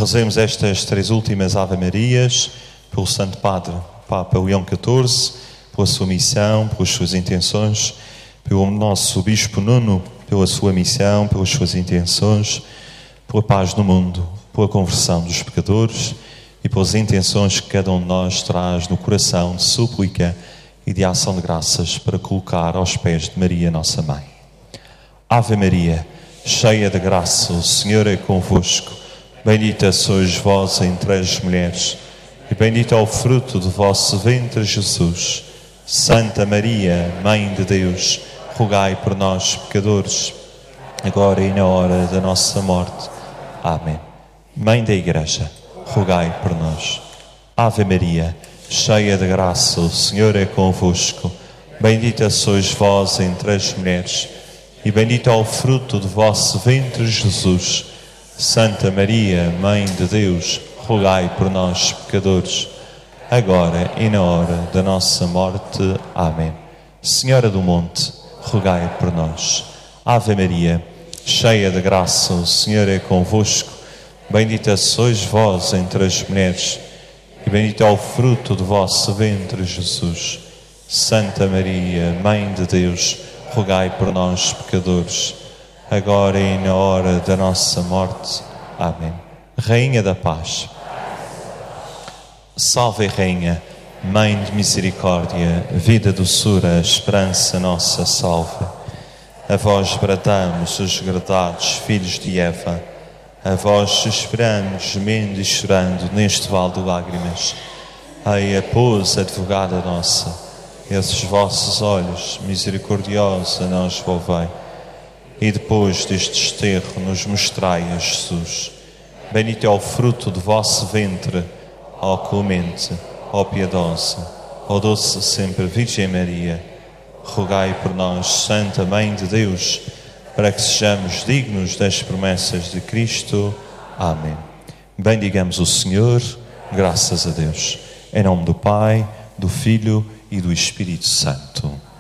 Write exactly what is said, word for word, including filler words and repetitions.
Rezemos estas três últimas Ave-Marias pelo Santo Padre, Papa Leão catorze, pela sua missão, pelas suas intenções, pelo nosso Bispo Nuno, pela sua missão, pelas suas intenções, pela paz no mundo, pela conversão dos pecadores e pelas intenções que cada um de nós traz no coração de súplica e de ação de graças para colocar aos pés de Maria, nossa Mãe. Ave Maria, cheia de graça, o Senhor é convosco. Bendita sois vós entre as mulheres, e bendito é o fruto do vosso ventre, Jesus. Santa Maria, Mãe de Deus, rogai por nós, pecadores, agora e na hora da nossa morte. Amém. Mãe da Igreja, rogai por nós. Ave Maria, cheia de graça, o Senhor é convosco. Bendita sois vós entre as mulheres, e bendito é o fruto do vosso ventre, Jesus. Santa Maria, Mãe de Deus, rogai por nós, pecadores, agora e na hora da nossa morte. Amém. Senhora do Monte, rogai por nós. Ave Maria, cheia de graça, o Senhor é convosco. Bendita sois vós entre as mulheres, e bendito é o fruto do vosso ventre, Jesus. Santa Maria, Mãe de Deus, rogai por nós, pecadores, agora e na hora da nossa morte. Amém. Rainha da Paz, salve Rainha, Mãe de Misericórdia, vida, doçura, esperança nossa, salve. A vós bradamos, os degradados filhos de Eva, a vós esperamos, gemendo e chorando neste vale de lágrimas. Eia, pois, advogada nossa, esses vossos olhos misericordiosos a nós volvei. E depois deste desterro nos mostrai a Jesus. Bendito é o fruto do vosso ventre, ó clemente, ó piedosa, ó doce sempre Virgem Maria. Rogai por nós, Santa Mãe de Deus, para que sejamos dignos das promessas de Cristo. Amém. Bendigamos o Senhor, graças a Deus. Em nome do Pai, do Filho e do Espírito Santo.